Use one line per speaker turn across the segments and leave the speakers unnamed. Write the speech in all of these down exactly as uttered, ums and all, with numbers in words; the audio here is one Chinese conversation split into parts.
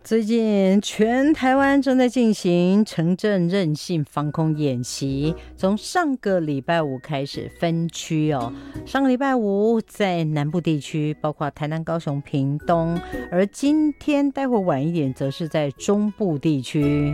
最近全台湾正在进行城镇韧性防空演习，从上个礼拜五开始分区哦。上个礼拜五在南部地区，包括台南、高雄、屏东，而今天待会晚一点，则是在中部地区。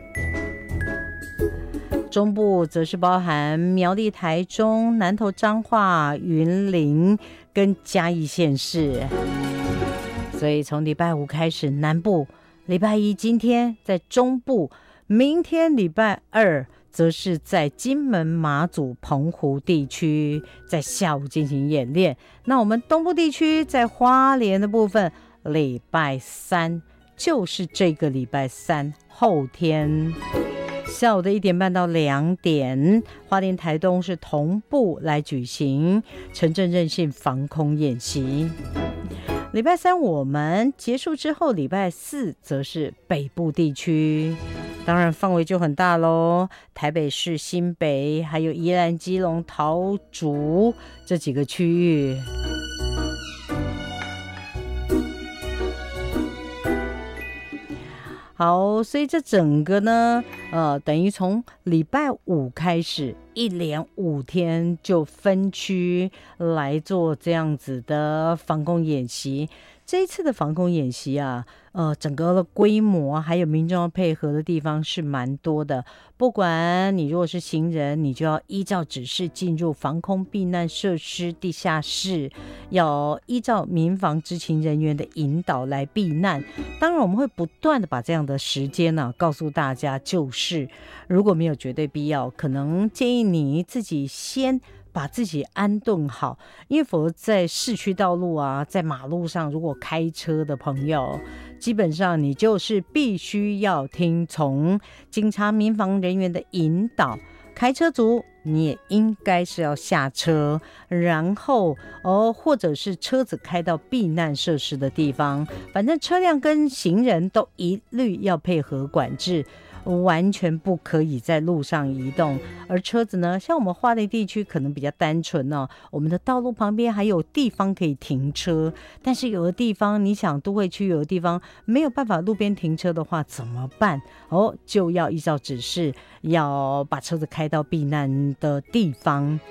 中部则是包含苗栗、台中、南投、彰化、云林跟嘉义县市。所以从礼拜五开始，南部。礼拜一今天在中部，明天礼拜二则是在金门、马祖、澎湖地区在下午进行演练。那我们东部地区在花莲的部分，礼拜三就是这个礼拜三后天下午的一点半到两点，花莲、台东是同步来举行城镇韧性防空演习。礼拜三我们结束之后，礼拜四则是北部地区，当然范围就很大咯，台北市、新北还有宜兰、基隆、桃竹这几个区域。好，所以这整个呢，呃，等于从礼拜五开始，一连五天就分区来做这样子的防空演习。这一次的防空演习啊，呃，整个的规模还有民众要配合的地方是蛮多的。不管你如果是行人，你就要依照指示进入防空避难设施地下室，要依照民防执勤人员的引导来避难。当然，我们会不断的把这样的时间呢、啊、告诉大家，就是如果没有绝对必要，可能建议你自己先把自己安顿好，因为否则在市区道路啊，在马路上，如果开车的朋友，基本上你就是必须要听从警察、民防人员的引导。开车族你也应该是要下车，然后哦，或者是车子开到避难设施的地方，反正车辆跟行人都一律要配合管制。完全不可以在路上移动，而车子呢，像我们花莲地区可能比较单纯哦，我们的道路旁边还有地方可以停车，但是有的地方，你想都会区有的地方没有办法路边停车的话怎么办？哦，就要依照指示，要把车子开到避难的地方。